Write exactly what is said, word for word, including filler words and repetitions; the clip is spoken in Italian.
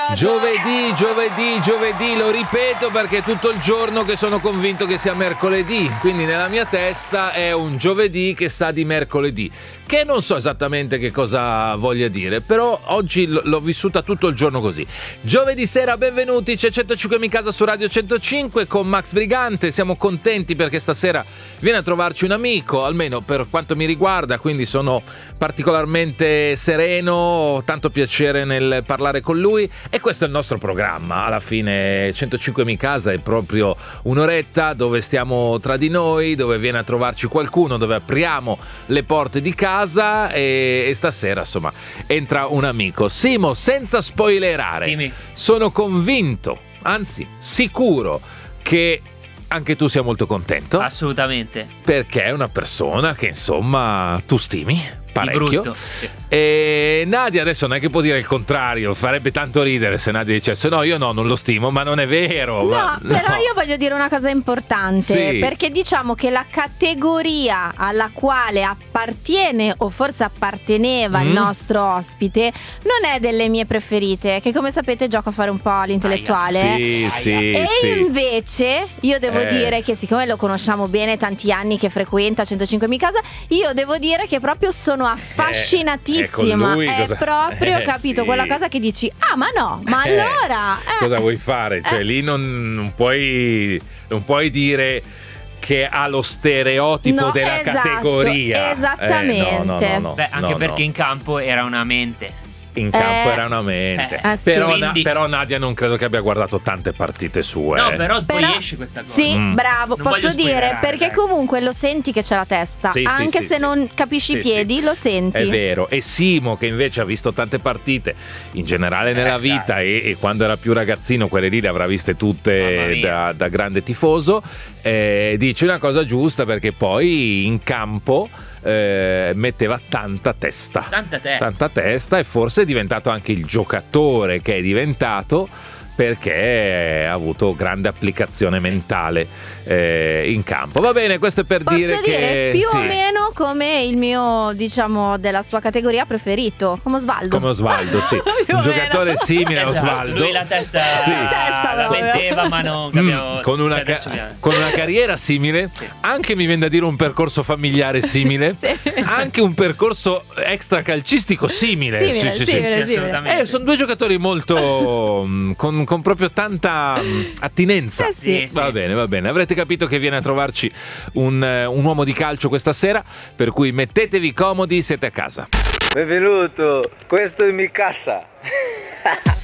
casa. Giovedì, giovedì, giovedì, lo ripeto perché è tutto il giorno che sono convinto che sia mercoledì, quindi nella mia testa è un giovedì che sa di mercoledì, che non so esattamente che cosa voglia dire, però oggi l- l'ho vissuta tutto il giorno così. Giovedì sera, benvenuti, c'è centocinque in casa su Radio centocinque con Max Brigante, siamo contenti perché stasera viene a trovarci un amico, almeno per quanto mi riguarda, quindi sono particolarmente sereno, ho tanto piacere nel parlare con lui e questo è il nostro programma. Alla fine centocinque in casa è proprio un'oretta dove stiamo tra di noi, dove viene a trovarci qualcuno, dove apriamo le porte di casa e, e stasera insomma entra un amico. Simo, senza spoilerare, Dimmi. sono convinto, anzi sicuro che anche tu sia molto contento. Assolutamente. Perché è una persona che insomma tu stimi parecchio. Di brutto, sì. E Nadia adesso non è che può dire il contrario, farebbe tanto ridere se Nadia dicesse no, io no, non lo stimo, ma non è vero. No, ma, però no. io voglio dire una cosa importante, Sì. perché diciamo che la categoria alla quale appartiene o forse apparteneva Mm. il nostro ospite non è delle mie preferite, che come sapete gioco a fare un po' l'intellettuale. Sì, sì, E sì. invece io devo Eh. dire che siccome lo conosciamo bene, tanti anni che frequenta centocinque in casa, io devo dire che proprio sono affascinatissima. Eh, con lui è cosa- proprio Eh, capito sì. quella cosa che dici ah ma no, ma Eh, allora eh. cosa vuoi fare? Cioè Eh. lì non, non puoi non puoi dire che ha lo stereotipo No, della esatto, categoria. esattamente. Eh, no, no, no, no, Beh, anche no, perché no. in campo era una mente. In campo Eh. era una mente. Eh, sì. però, Quindi- Na- però Nadia non credo che abbia guardato tante partite sue. No, però, Però- poi esce questa cosa. Sì, Mm. bravo, Non posso voglio dire spoilerare, perché dai. comunque lo senti che c'è la testa, Sì, sì, anche sì, se sì. non capisci Sì, i piedi, sì. lo senti. È vero. E Simo, che invece ha visto tante partite in generale nella Eh, vita e, e quando era più ragazzino quelle lì le avrà viste Mamma tutte mia. da, da grande tifoso, eh, dice una cosa giusta perché poi in campo eh, metteva tanta testa. Tanta testa. Tanta testa e forse è diventato anche il giocatore che è diventato perché ha avuto grande applicazione mentale eh, in campo. Va bene, questo è per Posso dire, dire che più sì, o meno come il mio, diciamo, della sua categoria preferito, come Osvaldo. come Osvaldo, sì, Più o un giocatore meno. simile a Esatto, Osvaldo. lui la testa, Sì. La testa la proprio. metteva, ma non Mm, capiamo. con, una cioè, ca- adesso mi- con una carriera simile, Sì. anche mi viene da dire un percorso familiare simile, Sì. anche un percorso extracalcistico simile. Simile, sì, sì, sì, simile, sì. Sì, simile. assolutamente. Eh, sono due giocatori molto mm, con, con proprio tanta mm, attinenza. Eh sì. Sì, Va sì. bene, va bene. Avrete capito che viene a trovarci un, eh, un uomo di calcio questa sera, per cui mettetevi comodi, siete a casa. Benvenuto, questo è mi casa.